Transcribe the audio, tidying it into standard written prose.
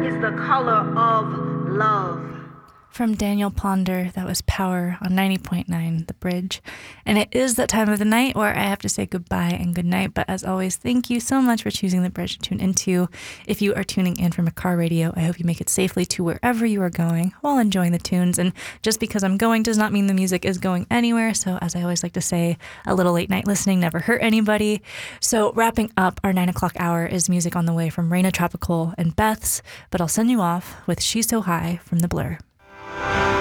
is the color of love. From Daniel Ponder, that was Power on 90.9 The Bridge. And it is that time of the night where I have to say goodbye and good night. But as always, thank you so much for choosing The Bridge to tune into. If you are tuning in from a car radio, I hope you make it safely to wherever you are going while enjoying the tunes. And just because I'm going does not mean the music is going anywhere. So as I always like to say, a little late night listening never hurt anybody. So wrapping up our 9 o'clock hour is music on the way from Reina Tropical and Beth's. But I'll send you off with She's So High from The Blur.